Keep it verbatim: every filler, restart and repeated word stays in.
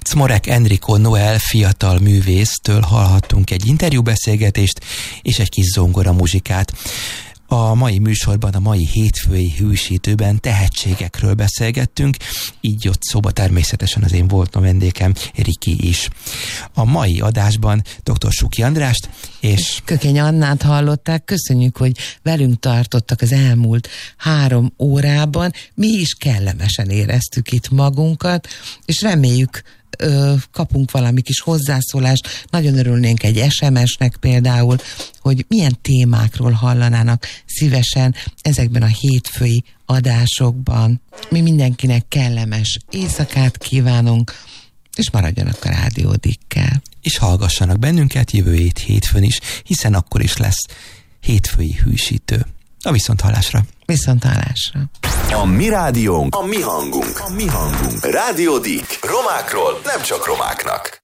Cmorek Enrico Noel fiatal művésztől hallhattunk egy interjúbeszélgetést és egy kis zongora muzsikát. A mai műsorban, a mai hétfői hűsítőben tehetségekről beszélgettünk, így jött szóba természetesen az én voltam vendégem, Riki is. A mai adásban dr. Suki Andrást és Kökény Annát hallották. Köszönjük, hogy velünk tartottak az elmúlt három órában. Mi is kellemesen éreztük itt magunkat, és reméljük, Ö, kapunk valami kis hozzászólást. Nagyon örülnénk egy es em es-nek például, hogy milyen témákról hallanának szívesen ezekben a hétfői adásokban. Mi mindenkinek kellemes éjszakát kívánunk, és maradjanak a rádiódikkel. És hallgassanak bennünket jövő hét hétfőn is, hiszen akkor is lesz hétfői hűsítő. A viszonthallásra. Viszonthallásra. A mi rádiónk, a mi hangunk, a mi hangunk. Rádió Dik. Romákról nem csak romáknak.